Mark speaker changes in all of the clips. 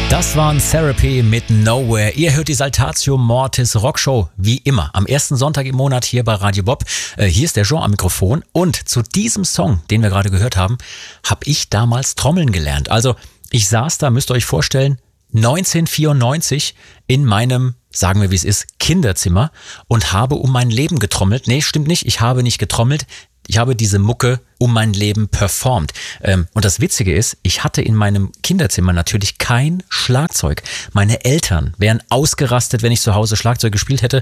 Speaker 1: Das waren Therapy mit Nowhere. Ihr hört die Saltatio Mortis Rockshow, wie immer, am ersten Sonntag im Monat hier bei Radio Bob. Hier ist der Jean am Mikrofon und zu diesem Song, den wir gerade gehört haben, habe ich damals Trommeln gelernt. Also ich saß da, müsst ihr euch vorstellen, 1994 in meinem, sagen wir wie es ist, Kinderzimmer und habe um mein Leben getrommelt. Nee, stimmt nicht, ich habe nicht getrommelt. Ich habe diese Mucke um mein Leben performt. Und das Witzige ist, ich hatte in meinem Kinderzimmer natürlich kein Schlagzeug. Meine Eltern wären ausgerastet, wenn ich zu Hause Schlagzeug gespielt hätte.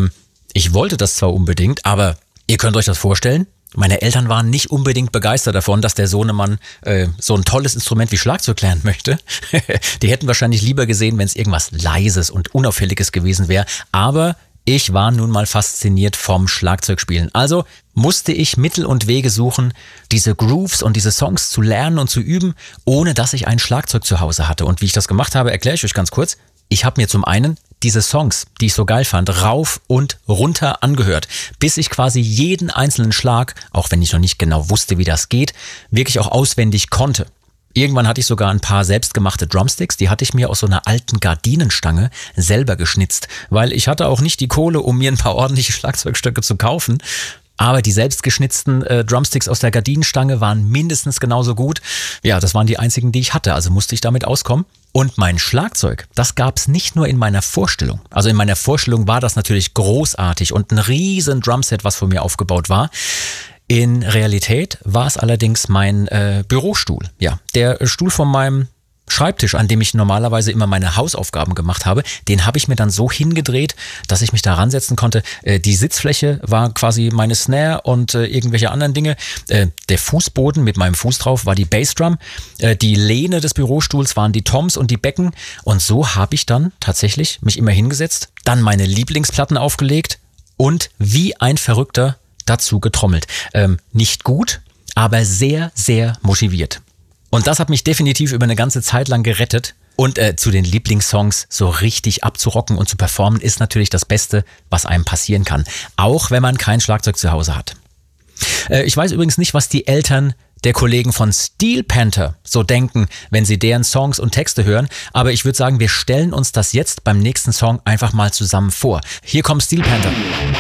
Speaker 1: Ich wollte das zwar unbedingt, aber ihr könnt euch das vorstellen. Meine Eltern waren nicht unbedingt begeistert davon, dass der Sohnemann so ein tolles Instrument wie Schlagzeug lernen möchte. Die hätten wahrscheinlich lieber gesehen, wenn es irgendwas Leises und Unauffälliges gewesen wäre. Aber ich war nun mal fasziniert vom Schlagzeugspielen. Also musste ich Mittel und Wege suchen, diese Grooves und diese Songs zu lernen und zu üben, ohne dass ich ein Schlagzeug zu Hause hatte. Und wie ich das gemacht habe, erkläre ich euch ganz kurz. Ich habe mir zum einen diese Songs, die ich so geil fand, rauf und runter angehört, bis ich quasi jeden einzelnen Schlag, auch wenn ich noch nicht genau wusste, wie das geht, wirklich auch auswendig konnte. Irgendwann hatte ich sogar ein paar selbstgemachte Drumsticks, die hatte ich mir aus so einer alten Gardinenstange selber geschnitzt, weil ich hatte auch nicht die Kohle, um mir ein paar ordentliche Schlagzeugstöcke zu kaufen. Aber die selbstgeschnitzten Drumsticks aus der Gardinenstange waren mindestens genauso gut. Ja, das waren die einzigen, die ich hatte, also musste ich damit auskommen. Und mein Schlagzeug, das gab's nicht nur in meiner Vorstellung. Also in meiner Vorstellung war das natürlich großartig und ein riesen Drumset, was vor mir aufgebaut war. In Realität war es allerdings mein Bürostuhl. Ja, der Stuhl von meinem Schreibtisch, an dem ich normalerweise immer meine Hausaufgaben gemacht habe, den habe ich mir dann so hingedreht, dass ich mich da ransetzen konnte. Die Sitzfläche war quasi meine Snare und irgendwelche anderen Dinge. Der Fußboden mit meinem Fuß drauf war die Bassdrum. Die Lehne des Bürostuhls waren die Toms und die Becken. Und so habe ich dann tatsächlich mich immer hingesetzt, dann meine Lieblingsplatten aufgelegt und wie ein Verrückter dazu getrommelt. Nicht gut, aber sehr, sehr motiviert. Und das hat mich definitiv über eine ganze Zeit lang gerettet. Und zu den Lieblingssongs so richtig abzurocken und zu performen ist natürlich das Beste, was einem passieren kann. Auch wenn man kein Schlagzeug zu Hause hat. Ich weiß übrigens nicht, was die Eltern der Kollegen von Steel Panther so denken, wenn sie deren Songs und Texte hören. Aber ich würde sagen, wir stellen uns das jetzt beim nächsten Song einfach mal zusammen vor. Hier kommt Steel Panther.